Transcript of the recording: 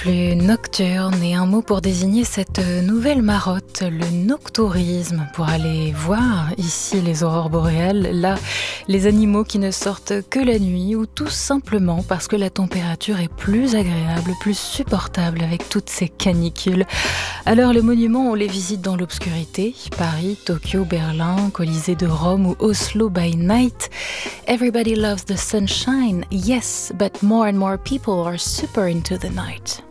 Plus nocturne et un mot pour désigner cette nouvelle marotte, le noctourisme, pour aller voir ici les aurores boréales, là les animaux qui ne sortent que la nuit ou tout simplement parce que la température est plus agréable, plus supportable avec toutes ces canicules. Alors les monuments, on les visite dans l'obscurité, Paris, Tokyo, Berlin, Colisée de Rome ou Oslo by night. Everybody loves the sunshine, yes, but more and more people are super into the night.